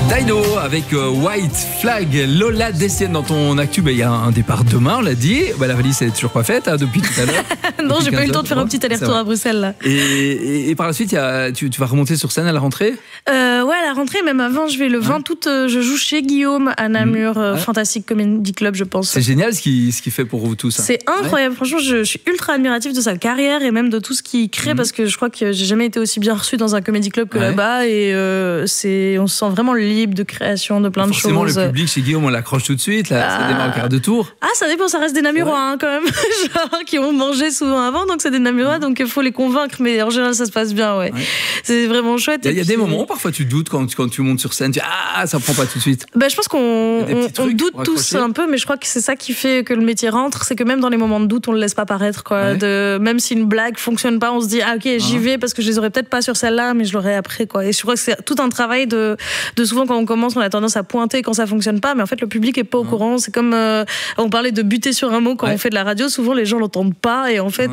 Dino avec White Flag. Lola Destienne dans ton actu. Il y a un départ demain, on l'a dit. La valise, elle est toujours pas faite depuis tout à l'heure. Non, j'ai pas eu le temps de faire un petit aller-retour à Bruxelles là. Et par la suite, tu vas remonter sur scène à la rentrée? Ouais, à la rentrée, même avant, je vais le 20 août, je joue chez Guillaume à Namur, Fantastic Comedy Club, je pense. C'est génial ce qu'il fait pour vous tous. C'est incroyable, franchement, je suis ultra admiratif de sa carrière et même de tout ce qu'il crée parce que je crois que j'ai jamais été aussi bien reçu dans un comedy club que là-bas et on se sent vraiment libre de création, de plein de choses. Forcément, le public chez Guillaume, on l'accroche tout de suite, là, ça démarre au quart de tour. Ah, ça dépend, ça reste des Namurois quand même, genre, qui ont mangé souvent avant, donc c'est des Namurois, donc il faut les convaincre, mais en général ça se passe bien, c'est vraiment chouette. Il y a des moments où parfois tu doutes quand tu montes sur scène, tu dis ça prend pas tout de suite. Je pense qu'on doute tous un peu, mais je crois que c'est ça qui fait que le métier rentre, c'est que même dans les moments de doute, on le laisse pas paraître, quoi. Même si une blague fonctionne pas, on se dit ok, j'y vais parce que je les aurais peut-être pas sur celle-là, mais je l'aurai après, quoi. Et je crois que c'est tout un travail de souvent quand on commence, on a tendance à pointer quand ça fonctionne pas, mais en fait le public est pas au courant. C'est comme on parlait de buter sur un mot quand on fait de la radio, souvent les gens l'entendent pas et en fait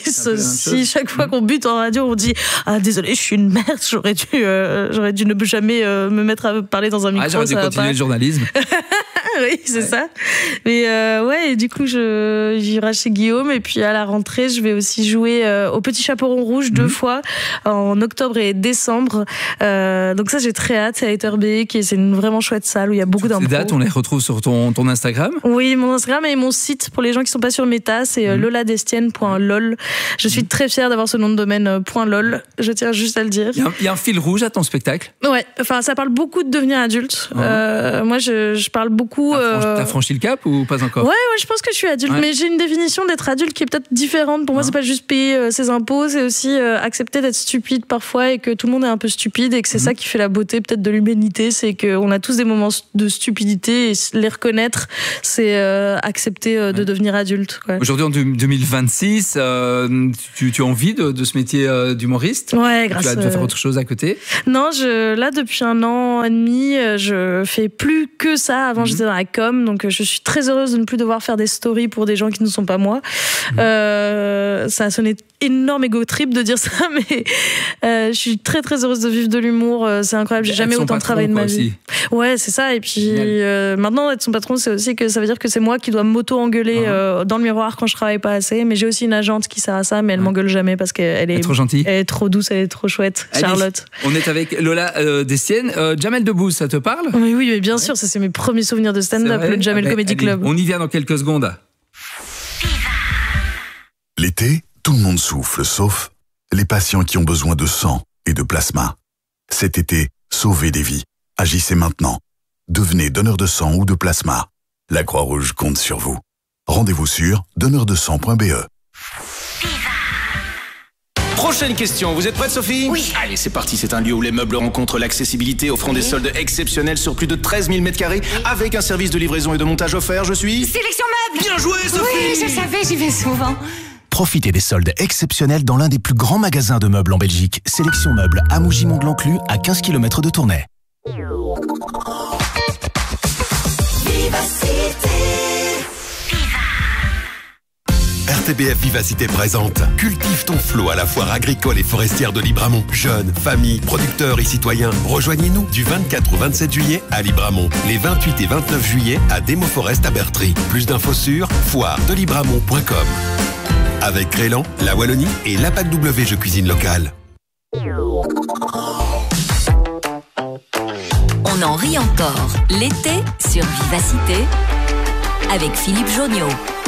si chaque fois qu'on bute en radio on dit désolé, je suis une merde, j'aurais dû ne jamais me mettre à parler dans un micro. J'aurais dû continuer le journalisme. Oui, c'est ça. Mais et du coup j'irai chez Guillaume et puis à la rentrée je vais aussi jouer au Petit Chaperon Rouge 2 fois en octobre et décembre. Donc ça j'ai très hâte, c'est à Etterbeek et c'est une vraiment chouette salle où il y a beaucoup d'impro. Ces dates on les retrouve sur ton Instagram? Oui, mon Instagram et mon site pour les gens qui sont pas sur Meta, c'est loladestienne.lol. Je suis très fière d'avoir ce nom de domaine .lol, je tiens juste à le dire. Il y a un fil rouge à ton spectacle? Ouais, enfin ça parle beaucoup de devenir adulte. Moi je parle beaucoup. T'as franchi le cap ou pas encore? Ouais, je pense que je suis adulte, mais j'ai une définition d'être adulte qui est peut-être différente. Pour moi, c'est pas juste payer ses impôts, c'est aussi accepter d'être stupide parfois et que tout le monde est un peu stupide et que c'est ça qui fait la beauté peut-être de l'humanité, c'est qu'on a tous des moments de stupidité et les reconnaître, c'est accepter de devenir adulte. Quoi. Aujourd'hui, en 2026, tu as envie de ce métier d'humoriste? Ouais, grâce tu vas faire autre chose à côté? Non, là, depuis 1 an et demi, je fais plus que ça. Avant, j'étais dans la com, donc je suis très heureuse de ne plus devoir faire des stories pour des gens qui ne sont pas moi. Ça a sonné énorme ego trip de dire ça, mais je suis très très heureuse de vivre de l'humour. C'est incroyable, j'ai jamais autant travaillé de ma vie. Ouais, c'est ça. Et puis maintenant, être son patron, c'est aussi que ça veut dire que c'est moi qui dois m'auto-engueuler dans le miroir quand je travaille pas assez. Mais j'ai aussi une agente qui sert à ça, mais elle m'engueule jamais parce qu'elle est trop gentille. Elle est trop douce, elle est trop chouette. Allez, Charlotte. On est avec Lola Destienne. Jamel Debbouze, ça te parle? Oui, bien sûr. Ça, c'est mes premiers souvenirs de stand-up, le Jamel Comedy Club. On y vient dans quelques secondes. L'été, tout le monde souffle, sauf les patients qui ont besoin de sang et de plasma. Cet été, sauvez des vies. Agissez maintenant. Devenez donneur de sang ou de plasma. La Croix-Rouge compte sur vous. Rendez-vous sur donneurdesang.be. Prochaine question, vous êtes prête Sophie? Oui. Allez, c'est parti, c'est un lieu où les meubles rencontrent l'accessibilité, offrant des soldes exceptionnels sur plus de 13 000 m², avec un service de livraison et de montage offert, je suis... Sélection Meubles. Bien joué Sophie. Oui, je savais, j'y vais souvent. Profitez des soldes exceptionnels dans l'un des plus grands magasins de meubles en Belgique. Sélection Meubles à Mougy-Mont-de-l'Enclus, à 15 km de Tournai. RTBF Vivacité présente Cultive ton flot à la foire agricole et forestière de Libramont. Jeunes, familles, producteurs et citoyens, rejoignez-nous du 24 au 27 juillet à Libramont, les 28 et 29 juillet à Demo Forest à Bertry. Plus d'infos sur foiredelibramont.com. Avec Crélan, la Wallonie et l'APAC W Jeux Cuisine Locale. On en rit encore l'été sur Vivacité avec Philippe Jonniot.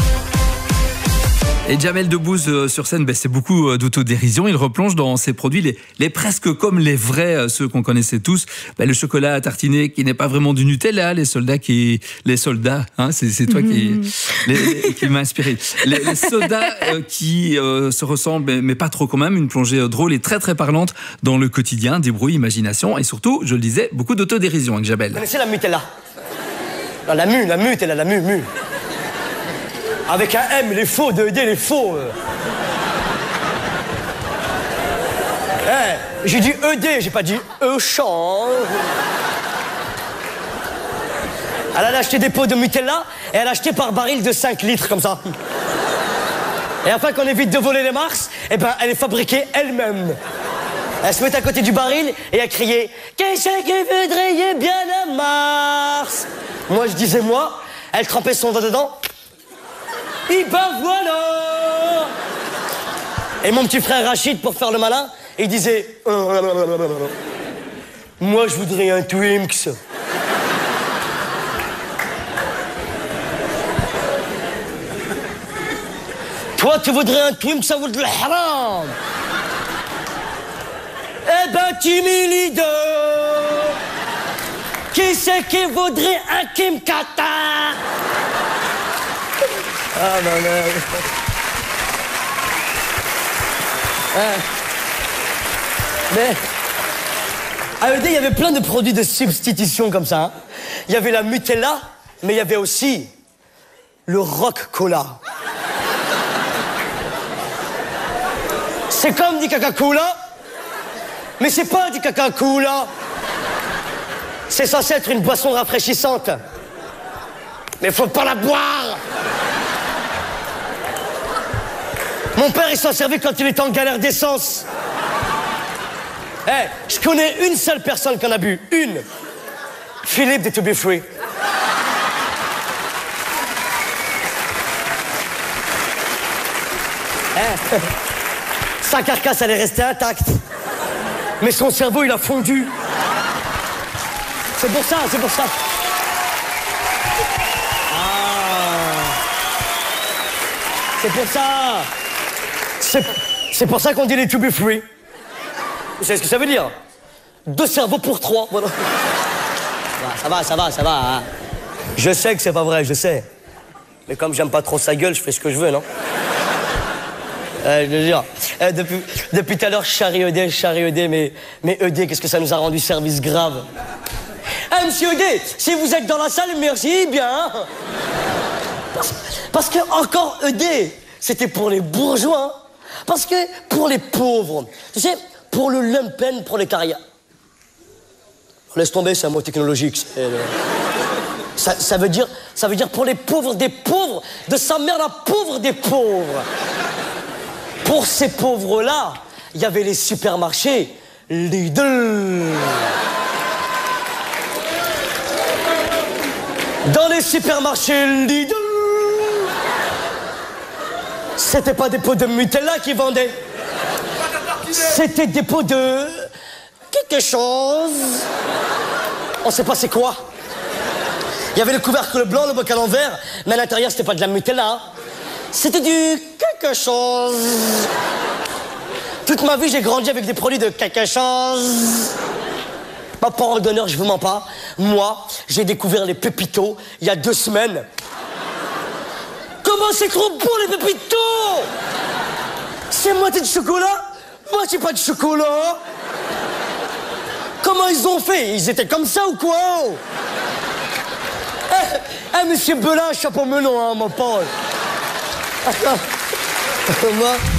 Et Jamel Debbouze sur scène, c'est beaucoup d'autodérision. Il replonge dans ses produits, les presque comme les vrais, ceux qu'on connaissait tous. Le chocolat à tartiner qui n'est pas vraiment du Nutella, les soldats, c'est toi qui m'a inspiré. Les sodas qui se ressemblent, mais pas trop quand même. Une plongée drôle et très très parlante dans le quotidien, des bruits, imagination et surtout, je le disais, beaucoup d'autodérision avec Jamel. Vous connaissez la Nutella? La Nutella, la mu. Avec un M, les faux, de D, les faux. J'ai dit ED, j'ai pas dit E-champ. Elle a acheté des pots de Nutella et elle a acheté par baril de 5 litres, comme ça. Et afin qu'on évite de voler les Mars, elle est fabriquée elle-même. Elle se met à côté du baril et elle criait « Qu'est-ce que vous voudriez bien Mars. Moi, je disais moi, elle trempait son doigt dedans. Et ben voilà. Et mon petit frère Rachid, pour faire le malin, il disait moi, je voudrais un Twinks. Toi, tu voudrais un Twinks, ça vaut de l'haram. Eh ben, Timmy Leader. Qui c'est qui voudrait un Kim Kata? Ah, non, non. Mais à ED, il y avait plein de produits de substitution comme ça. Hein. Il y avait la Nutella, mais il y avait aussi le Rock Cola. C'est comme du Coca-Cola, mais c'est pas du Coca-Cola. C'est censé être une boisson rafraîchissante. Mais faut pas la boire. Mon père, il s'en servait quand il était en galère d'essence. Je connais une seule personne qui en a bu. Une. Philippe de To Be Free. Sa carcasse, elle est restée intacte. Mais son cerveau, il a fondu. C'est pour ça, c'est pour ça. C'est pour ça. C'est pour ça qu'on dit les To Be Free. Vous savez ce que ça veut dire? 2 cerveaux pour 3. Voilà. Ça va. Hein. Je sais que c'est pas vrai, je sais. Mais comme j'aime pas trop sa gueule, je fais ce que je veux, non? Je veux dire, depuis tout à l'heure, charrie ED, mais ED, qu'est-ce que ça nous a rendu service grave? Monsieur ED, si vous êtes dans la salle, merci bien. Parce que encore ED, c'était pour les bourgeois. Parce que pour les pauvres, tu sais, pour le lumpen, pour les carrières. Laisse tomber, c'est un mot technologique. Ça veut dire pour les pauvres des pauvres, de sa mère la pauvre des pauvres. Pour ces pauvres-là, il y avait les supermarchés Lidl. Dans les supermarchés Lidl, c'était pas des pots de Nutella qui vendaient. C'était des pots de... quelque chose. On sait pas c'est quoi. Il y avait le couvercle blanc, le bocal en verre, mais à l'intérieur, c'était pas de la Nutella. C'était du quelque chose. Toute ma vie, j'ai grandi avec des produits de quelque chose. Ma parole d'honneur, je vous mens pas. Moi, j'ai découvert les pépitos il y a 2 semaines. Comment c'est trop bon, les pépitos? C'est moitié de chocolat, moitié pas de chocolat. Comment ils ont fait? Ils étaient comme ça ou quoi? Monsieur Belin, chapeau melon, hein, mon pote. Moi